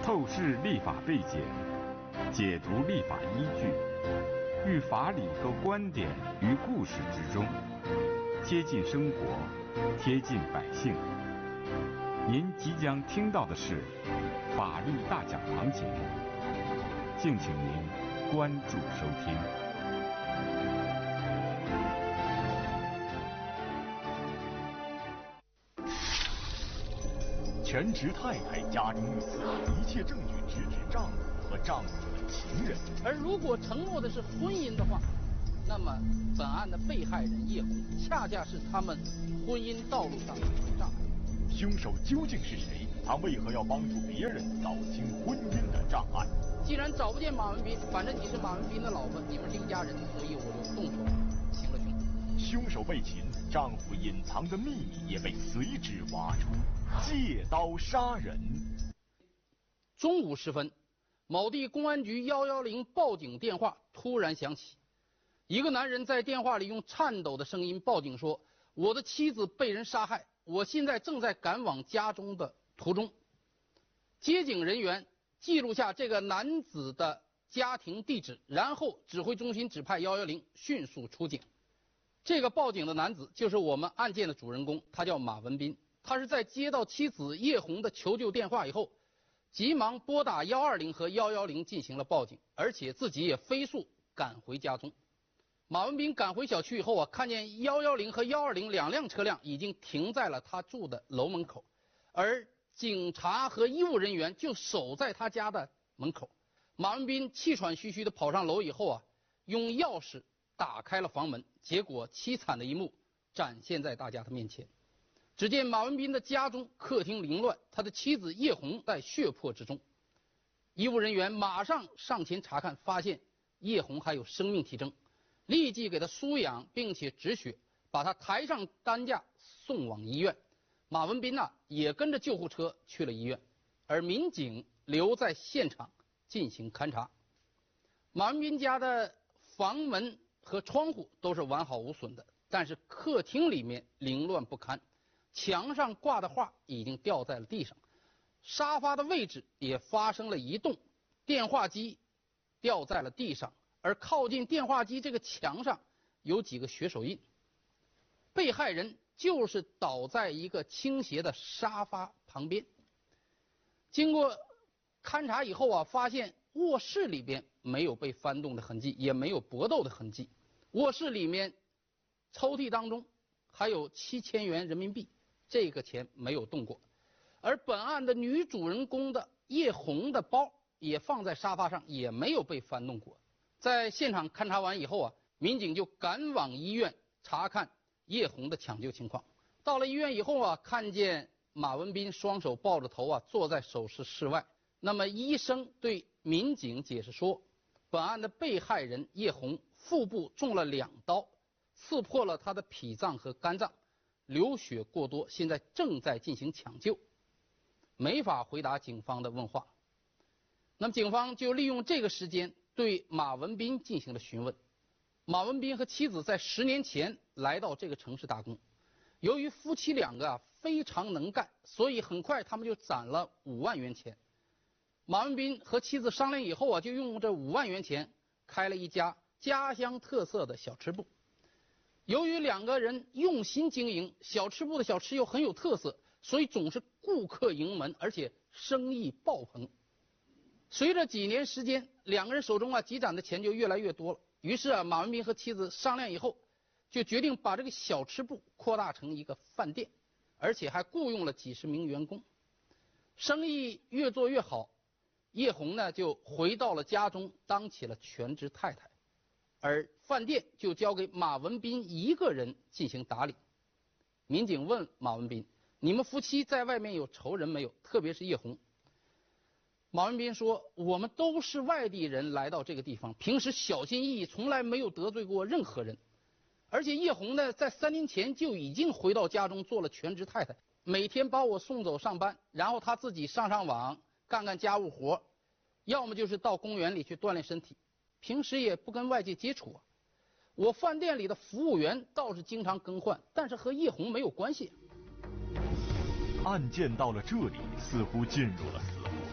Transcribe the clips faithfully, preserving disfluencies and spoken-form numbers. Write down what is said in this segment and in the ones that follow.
透视立法背景，解读立法依据，寓法理和观点于故事之中，接近生活，贴近百姓。您即将听到的是法律大讲堂节目，敬请您关注收听。 全职太太家中遇刺，一切证据直指丈夫和丈夫的情人。 而如果承诺的是婚姻的话，那么本案的被害人叶红恰恰是他们婚姻道路上的障碍。 凶手究竟是谁？他为何要帮助别人搞清婚姻的障碍？ 既然找不见马文斌，反正你是马文斌的老婆，你们是一家人，所以我就动手行了凶。 凶手被擒，丈夫隐藏的秘密也被随之挖出，借刀杀人。 中午时分，某地公安局一一零报警电话突然响起，一个男人在电话里用颤抖的声音报警说：“我的妻子被人杀害，我现在正在赶往家中的途中。”接警人员记录下这个男子的家庭地址，然后指挥中心指派一一零迅速出警。这个报警的男子就是我们案件的主人公，他叫马文斌。他是在接到妻子叶红的求救电话以后，急忙拨打一二零和一一零进行了报警，而且自己也飞速赶回家中。马文斌赶回小区以后啊，看见一一零和一二零两辆车辆已经停在了他住的楼门口，而警察和医务人员就守在他家的门口。马文斌气喘吁吁地跑上楼以后啊，用钥匙打开了房门，结果凄惨的一幕展现在大家的面前。只见马文斌的家中客厅凌乱，他的妻子叶红在血泊之中。医务人员马上上前查看，发现叶红还有生命体征，立即给他输氧并且止血，把他抬上担架送往医院。马文斌啊也跟着救护车去了医院，而民警留在现场进行勘查。马文斌家的房门和窗户都是完好无损的，但是客厅里面凌乱不堪，墙上挂的画已经掉在了地上，沙发的位置也发生了移动，电话机掉在了地上，而靠近电话机这个墙上有几个血手印。被害人就是倒在一个倾斜的沙发旁边。经过勘查以后啊，发现卧室里边没有被翻动的痕迹，也没有搏斗的痕迹。卧室里面抽屉当中还有七千元人民币，这个钱没有动过。而本案的女主人公的叶红的包也放在沙发上，也没有被翻动过。在现场勘查完以后啊，民警就赶往医院查看叶红的抢救情况。到了医院以后啊，看见马文斌双手抱着头啊，坐在手术室外。那么医生对民警解释说，本案的被害人叶红腹部中了两刀，刺破了他的脾脏和肝脏，流血过多，现在正在进行抢救，没法回答警方的问话。那么警方就利用这个时间对马文斌进行了询问。马文斌和妻子在十年前来到这个城市打工，由于夫妻两个啊非常能干，所以很快他们就攒了五万元钱。马文斌和妻子商量以后啊，就用这五万元钱开了一家家乡特色的小吃部。由于两个人用心经营，小吃部的小吃又很有特色，所以总是顾客盈门，而且生意爆棚。随着几年时间，两个人手中啊积攒的钱就越来越多了。于是啊，马文斌和妻子商量以后，就决定把这个小吃部扩大成一个饭店，而且还雇佣了几十名员工。生意越做越好，叶红呢就回到了家中，当起了全职太太，而饭店就交给马文斌一个人进行打理。民警问马文斌：“你们夫妻在外面有仇人没有？特别是叶红。”马文斌说：“我们都是外地人来到这个地方，平时小心翼翼，从来没有得罪过任何人。而且叶红呢，在三年前就已经回到家中做了全职太太，每天把我送走上班，然后她自己上上网，干干家务活，要么就是到公园里去锻炼身体，平时也不跟外界接触啊。我饭店里的服务员倒是经常更换，但是和叶红没有关系。” 案件到了这里，似乎进入了死胡同。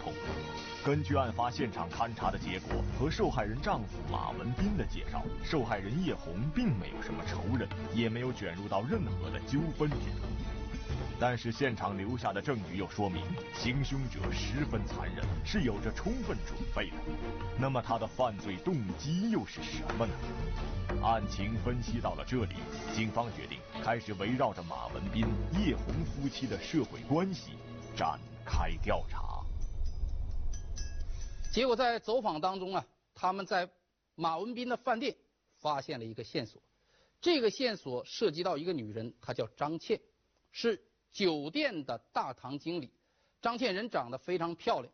通。根据案发现场勘查的结果和受害人丈夫马文斌的介绍，受害人叶红并没有什么仇人，也没有卷入到任何的纠纷之中。但是现场留下的证据又说明，行凶者十分残忍，是有着充分准备的。那么他的犯罪动机又是什么呢？案情分析到了这里，警方决定开始围绕着马文斌、叶红夫妻的社会关系展开调查。 结果在走访当中啊，他们在马文斌的饭店发现了一个线索，这个线索涉及到一个女人，她叫张倩，是酒店的大堂经理。张倩人长得非常漂亮，